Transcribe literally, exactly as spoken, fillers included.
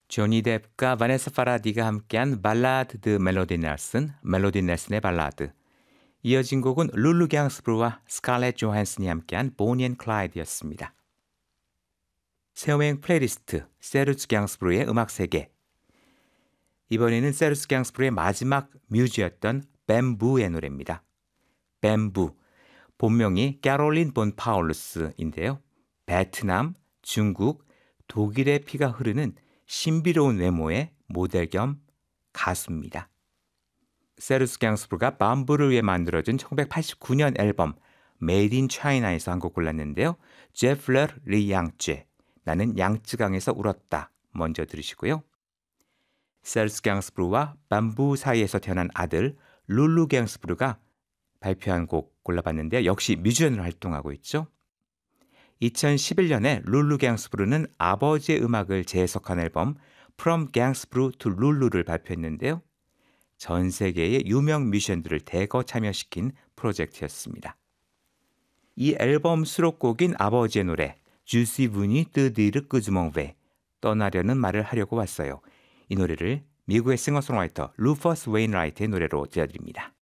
조니 뎁과 바네사 파라디가 함께한 발라드 드 멜로디 넬슨, 멜로디 넬슨의 발라드. 이어진 곡은 룰루 갱스브루와 스칼렛 조한슨이 함께한 보니 앤 클라이드였습니다. 새여행 플레이리스트 세르주 갱스브루의 음악 세계. 이번에는 세르주 갱스브루의 마지막 뮤즈였던 뱀부의 노래입니다. 뱀부, 본명이 캐롤린 본 파울루스인데요. 베트남, 중국, 독일의 피가 흐르는 신비로운 외모의 모델 겸 가수입니다. 세르주 갱스브루가 밤부를 위해 만들어진 천구백팔십구 년 앨범 Made in China에서 한 곡 골랐는데요. 제플러 리 양쯔, 나는 양쯔강에서 울었다. 먼저 들으시고요. 세르주 갱스브루와 밤부 사이에서 태어난 아들 룰루 갱스브루가 발표한 곡 골라봤는데요. 역시 뮤지션으로 활동하고 있죠. 이천십일 년에 룰루 갱스브루는 아버지의 음악을 재해석한 앨범 From Gangsbru to Lulu를 발표했는데요. 전 세계의 유명 뮤지션들을 대거 참여시킨 프로젝트였습니다. 이 앨범 수록곡인 아버지의 노래 주시 분이 뜨디르 끄주멍베, 떠나려는 말을 하려고 왔어요. 이 노래를 미국의 싱어송라이터 루퍼스 웨인라이트의 노래로 들려드립니다.